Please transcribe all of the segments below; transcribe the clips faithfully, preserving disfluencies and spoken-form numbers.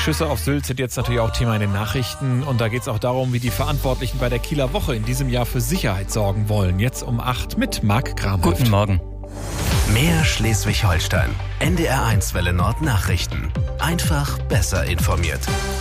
Schüsse auf Sylt sind jetzt natürlich auch Thema in den Nachrichten. Und da geht es auch darum, wie die Verantwortlichen bei der Kieler Woche in diesem Jahr für Sicherheit sorgen wollen. Jetzt um acht mit Marc Gramhoft. Guten Morgen. Mehr Schleswig-Holstein. N D R eins Welle Nord Nachrichten. Einfach besser informiert.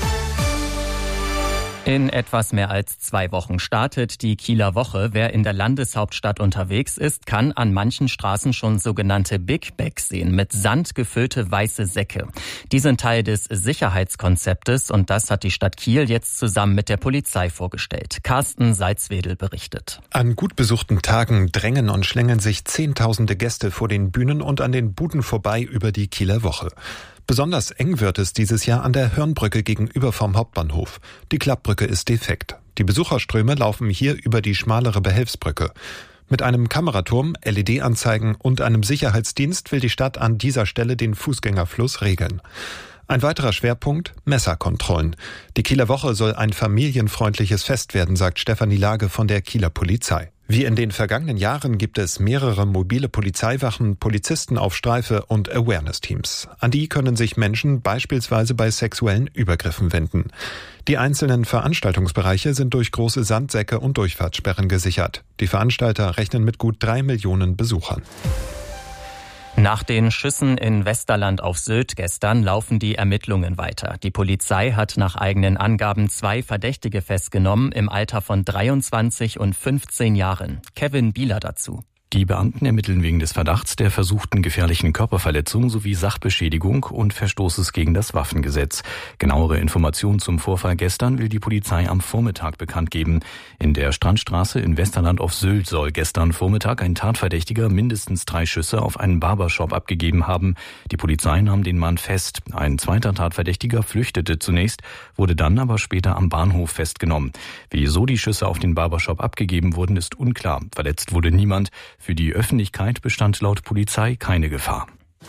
In etwas mehr als zwei Wochen startet die Kieler Woche. Wer in der Landeshauptstadt unterwegs ist, kann an manchen Straßen schon sogenannte Big Bags sehen, mit Sand gefüllte weiße Säcke. Die sind Teil des Sicherheitskonzeptes und das hat die Stadt Kiel jetzt zusammen mit der Polizei vorgestellt. Carsten Salzwedel berichtet. An gut besuchten Tagen drängen und schlängeln sich Zehntausende Gäste vor den Bühnen und an den Buden vorbei über die Kieler Woche. Besonders eng wird es dieses Jahr an der Hörnbrücke gegenüber vom Hauptbahnhof. Die Klappbrücke ist defekt. Die Besucherströme laufen hier über die schmalere Behelfsbrücke. Mit einem Kameraturm, L E D-Anzeigen und einem Sicherheitsdienst will die Stadt an dieser Stelle den Fußgängerfluss regeln. Ein weiterer Schwerpunkt: Messerkontrollen. Die Kieler Woche soll ein familienfreundliches Fest werden, sagt Stefanie Lage von der Kieler Polizei. Wie in den vergangenen Jahren gibt es mehrere mobile Polizeiwachen, Polizisten auf Streife und Awareness-Teams. An die können sich Menschen beispielsweise bei sexuellen Übergriffen wenden. Die einzelnen Veranstaltungsbereiche sind durch große Sandsäcke und Durchfahrtssperren gesichert. Die Veranstalter rechnen mit gut drei Millionen Besuchern. Nach den Schüssen in Westerland auf Sylt gestern laufen die Ermittlungen weiter. Die Polizei hat nach eigenen Angaben zwei Verdächtige festgenommen im Alter von dreiundzwanzig und fünfzehn Jahren. Kevin Bieler dazu. Die Beamten ermitteln wegen des Verdachts der versuchten gefährlichen Körperverletzung sowie Sachbeschädigung und Verstoßes gegen das Waffengesetz. Genauere Informationen zum Vorfall gestern will die Polizei am Vormittag bekannt geben. In der Strandstraße in Westerland auf Sylt soll gestern Vormittag ein Tatverdächtiger mindestens drei Schüsse auf einen Barbershop abgegeben haben. Die Polizei nahm den Mann fest. Ein zweiter Tatverdächtiger flüchtete zunächst, wurde dann aber später am Bahnhof festgenommen. Wieso die Schüsse auf den Barbershop abgegeben wurden, ist unklar. Verletzt wurde niemand. Für die Öffentlichkeit bestand laut Polizei keine Gefahr.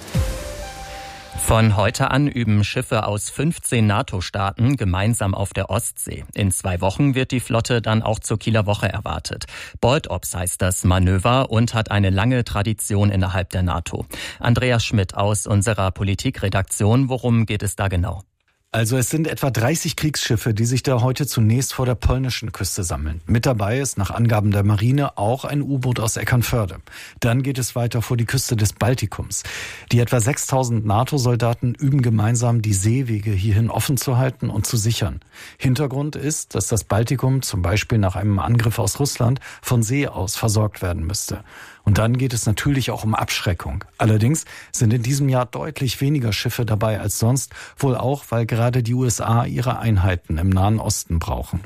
Von heute an üben Schiffe aus fünfzehn NATO-Staaten gemeinsam auf der Ostsee. In zwei Wochen wird die Flotte dann auch zur Kieler Woche erwartet. Bold Ops heißt das Manöver und hat eine lange Tradition innerhalb der NATO. Andreas Schmidt aus unserer Politikredaktion. Worum geht es da genau? Also es sind etwa dreißig Kriegsschiffe, die sich da heute zunächst vor der polnischen Küste sammeln. Mit dabei ist nach Angaben der Marine auch ein U-Boot aus Eckernförde. Dann geht es weiter vor die Küste des Baltikums. Die etwa sechstausend NATO-Soldaten üben gemeinsam, die Seewege hierhin offen zu halten und zu sichern. Hintergrund ist, dass das Baltikum zum Beispiel nach einem Angriff aus Russland von See aus versorgt werden müsste. Und dann geht es natürlich auch um Abschreckung. Allerdings sind in diesem Jahr deutlich weniger Schiffe dabei als sonst, wohl auch, weil gerade die U S A ihre Einheiten im Nahen Osten brauchen.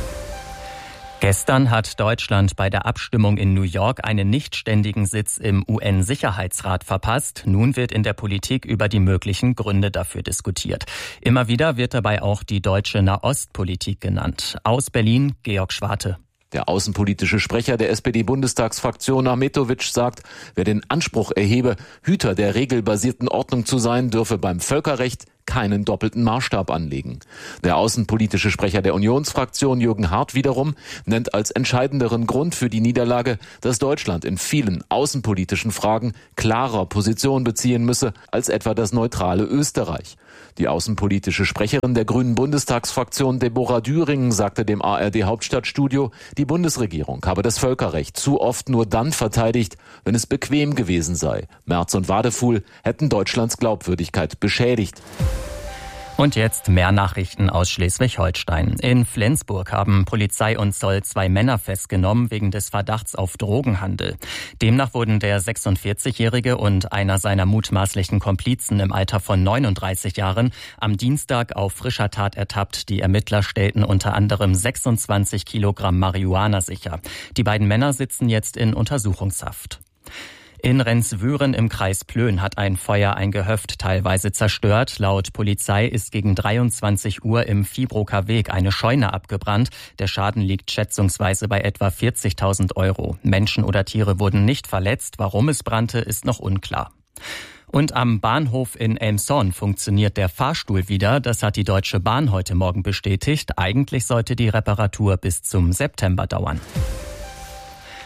Gestern hat Deutschland bei der Abstimmung in New York einen nichtständigen Sitz im U N-Sicherheitsrat verpasst. Nun wird in der Politik über die möglichen Gründe dafür diskutiert. Immer wieder wird dabei auch die deutsche Nahostpolitik genannt. Aus Berlin, Georg Schwarte. Der außenpolitische Sprecher der S P D-Bundestagsfraktion Ahmetovic sagt, wer den Anspruch erhebe, Hüter der regelbasierten Ordnung zu sein, dürfe beim Völkerrecht keinen doppelten Maßstab anlegen. Der außenpolitische Sprecher der Unionsfraktion Jürgen Hart wiederum nennt als entscheidenderen Grund für die Niederlage, dass Deutschland in vielen außenpolitischen Fragen klarer Position beziehen müsse als etwa das neutrale Österreich. Die außenpolitische Sprecherin der Grünen Bundestagsfraktion Deborah Düring sagte dem A R D-Hauptstadtstudio, die Bundesregierung habe das Völkerrecht zu oft nur dann verteidigt, wenn es bequem gewesen sei. Merz und Wadefuhl hätten Deutschlands Glaubwürdigkeit beschädigt. Und jetzt mehr Nachrichten aus Schleswig-Holstein. In Flensburg haben Polizei und Zoll zwei Männer festgenommen wegen des Verdachts auf Drogenhandel. Demnach wurden der sechsundvierzigjährige und einer seiner mutmaßlichen Komplizen im Alter von neununddreißig Jahren am Dienstag auf frischer Tat ertappt. Die Ermittler stellten unter anderem sechsundzwanzig Kilogramm Marihuana sicher. Die beiden Männer sitzen jetzt in Untersuchungshaft. In Rendswüren im Kreis Plön hat ein Feuer ein Gehöft teilweise zerstört. Laut Polizei ist gegen dreiundzwanzig Uhr im Viehbroker Weg eine Scheune abgebrannt. Der Schaden liegt schätzungsweise bei etwa vierzigtausend Euro. Menschen oder Tiere wurden nicht verletzt. Warum es brannte, ist noch unklar. Und am Bahnhof in Elmshorn funktioniert der Fahrstuhl wieder. Das hat die Deutsche Bahn heute Morgen bestätigt. Eigentlich sollte die Reparatur bis zum September dauern.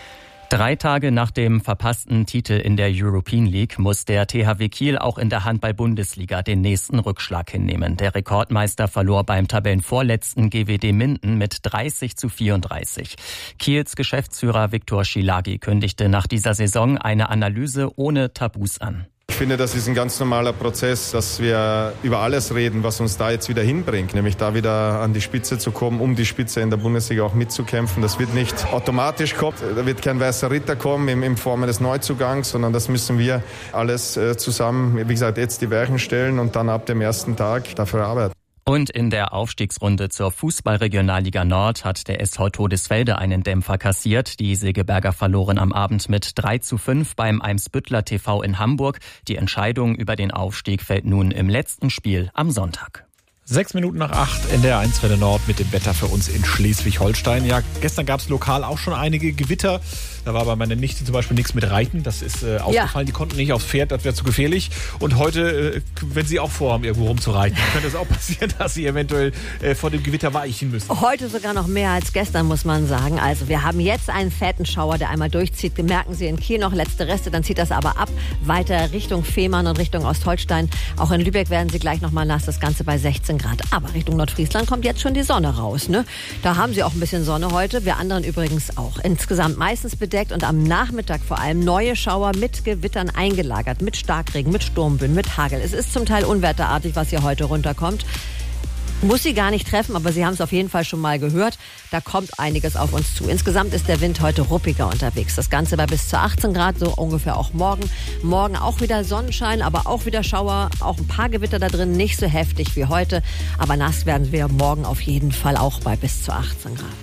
Drei Tage nach dem verpassten Titel in der European League muss der T H W Kiel auch in der Handball-Bundesliga den nächsten Rückschlag hinnehmen. Der Rekordmeister verlor beim Tabellenvorletzten G W D Minden mit dreißig zu vierunddreißig. Kiels Geschäftsführer Viktor Schilágy kündigte nach dieser Saison eine Analyse ohne Tabus an. Ich finde, das ist ein ganz normaler Prozess, dass wir über alles reden, was uns da jetzt wieder hinbringt, nämlich da wieder an die Spitze zu kommen, um die Spitze in der Bundesliga auch mitzukämpfen. Das wird nicht automatisch kommen, da wird kein weißer Ritter kommen in, in Form eines Neuzugangs, sondern das müssen wir alles äh, zusammen, wie gesagt, jetzt die Weichen stellen und dann ab dem ersten Tag dafür arbeiten. Und in der Aufstiegsrunde zur Fußball-Regionalliga Nord hat der S V Todesfelde einen Dämpfer kassiert. Die Segeberger verloren am Abend mit drei zu fünf beim Eimsbüttler T V in Hamburg. Die Entscheidung über den Aufstieg fällt nun im letzten Spiel am Sonntag. Sechs Minuten nach acht, N D R eins Welle Nord mit dem Wetter für uns in Schleswig-Holstein. Ja, gestern gab es lokal auch schon einige Gewitter. Da war bei meiner Nichte zum Beispiel nichts mit Reiten. Das ist äh, ausgefallen. Ja. Die konnten nicht aufs Pferd, das wäre zu gefährlich. Und heute, äh, wenn Sie auch vorhaben, irgendwo rumzureiten, könnte es auch passieren, dass Sie eventuell äh, vor dem Gewitter weichen müssen. Heute sogar noch mehr als gestern, muss man sagen. Also wir haben jetzt einen fetten Schauer, der einmal durchzieht. Merken Sie in Kiel noch letzte Reste, dann zieht das aber ab. Weiter Richtung Fehmarn und Richtung Ostholstein. Auch in Lübeck werden Sie gleich nochmal nass. Das Ganze bei sechzehn Grad. Aber Richtung Nordfriesland kommt jetzt schon die Sonne raus. Ne? Da haben Sie auch ein bisschen Sonne heute. Wir anderen übrigens auch. Insgesamt meistens bedeckt und am Nachmittag vor allem neue Schauer mit Gewittern eingelagert. Mit Starkregen, mit Sturmböen, mit Hagel. Es ist zum Teil unwetterartig, was hier heute runterkommt. Muss Sie gar nicht treffen, aber Sie haben es auf jeden Fall schon mal gehört. Da kommt einiges auf uns zu. Insgesamt ist der Wind heute ruppiger unterwegs. Das Ganze bei bis zu achtzehn Grad, so ungefähr auch morgen. Morgen auch wieder Sonnenschein, aber auch wieder Schauer. Auch ein paar Gewitter da drin, nicht so heftig wie heute. Aber nass werden wir morgen auf jeden Fall auch bei bis zu achtzehn Grad.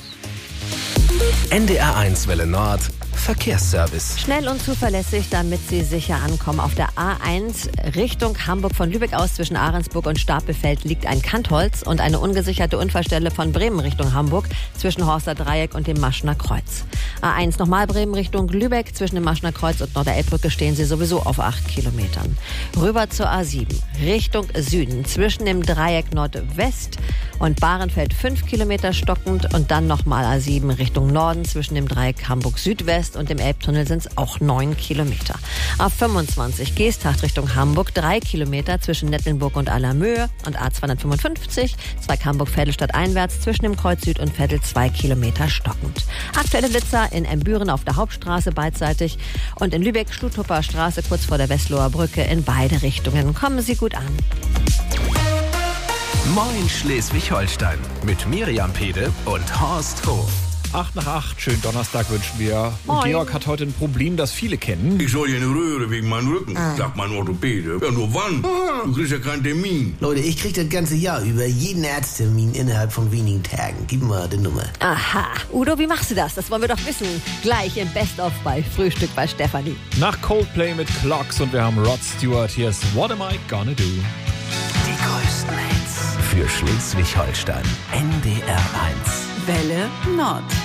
N D R eins Welle Nord Verkehrsservice. Schnell und zuverlässig, damit Sie sicher ankommen. Auf der A eins Richtung Hamburg von Lübeck aus zwischen Ahrensburg und Stapelfeld liegt ein Kantholz und eine ungesicherte Unfallstelle von Bremen Richtung Hamburg zwischen Horster Dreieck und dem Maschner Kreuz. A eins nochmal Bremen Richtung Lübeck zwischen dem Maschner Kreuz und Norderelbbrücke stehen Sie sowieso auf acht Kilometern. Rüber zur A sieben Richtung Süden zwischen dem Dreieck Nordwest und Bahrenfeld fünf Kilometer stockend und dann nochmal A sieben Richtung Norden zwischen dem Dreieck Hamburg Südwest und dem Elbtunnel sind es auch neun Kilometer. A fünfundzwanzig Geesthacht Richtung Hamburg drei Kilometer zwischen Nettlenburg und Allermöhe und A zweihundertfünfundfünfzig Zweig Hamburg-Vettelstadt einwärts zwischen dem Kreuz Süd und Vettel zwei Kilometer stockend. Aktuelle Blitzer in Embüren auf der Hauptstraße beidseitig und in Lübeck Stutupper Straße kurz vor der Westloher Brücke in beide Richtungen. Kommen Sie gut an. Moin Schleswig-Holstein mit Miriam Pede und Horst Hof. Acht nach acht, schönen Donnerstag wünschen wir. Und Moin. Georg hat heute ein Problem, das viele kennen. Ich soll hier eine Röhre wegen meinem Rücken, Ah. sagt mein Orthopäde. Ja, nur wann? Du kriegst ja keinen Termin. Leute, ich krieg das ganze Jahr über jeden Arzttermin innerhalb von wenigen Tagen. Gib mal die Nummer. Aha. Udo, wie machst du das? Das wollen wir doch wissen. Gleich im Best-of bei Frühstück bei Stefanie. Nach Coldplay mit Clocks und wir haben Rod Stewart. Hier ist What Am I Gonna Do? Die größten Hits für Schleswig-Holstein. N D R eins. Welle Nord.